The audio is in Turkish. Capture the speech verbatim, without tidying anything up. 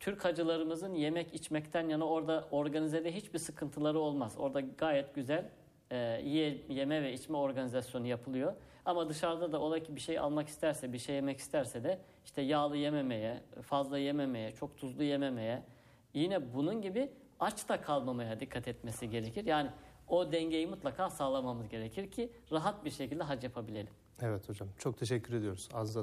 Türk hacılarımızın yemek içmekten yana orada organizede hiçbir sıkıntıları olmaz. Orada gayet güzel e, ye, yeme ve içme organizasyonu yapılıyor. Ama dışarıda da ola ki bir şey almak isterse, bir şey yemek isterse de işte yağlı yememeye, fazla yememeye, çok tuzlu yememeye, yine bunun gibi aç da kalmamaya dikkat etmesi gerekir. Yani o dengeyi mutlaka sağlamamız gerekir ki rahat bir şekilde hac yapabilelim. Evet hocam, çok teşekkür ediyoruz. Ağzınıza